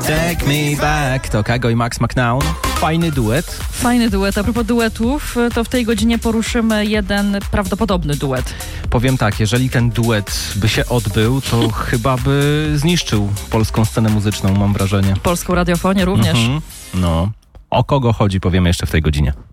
Take me back. To Kago i Max McNown. Fajny duet. Fajny duet. A propos duetów, to w tej godzinie poruszymy jeden prawdopodobny duet. Powiem tak, jeżeli ten duet by się odbył, to chyba by zniszczył polską scenę muzyczną, mam wrażenie. Polską radiofonię również. No. O kogo chodzi, powiemy jeszcze w tej godzinie.